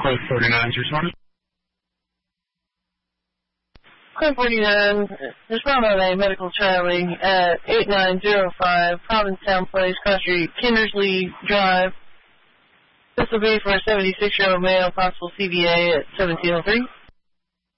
Code 49 is responding. Code 49, respond on a medical Charlie at 8905 Provincetown Place, Cross Street, Kindersley Drive. This will be for a 76-year-old male, possible CVA at 1703.